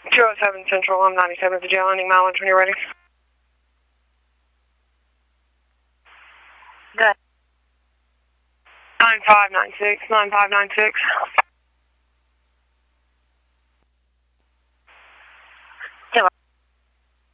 207 Central, I'm 97 at the jail, ending mileage when you're ready. Good. 9596, 9596.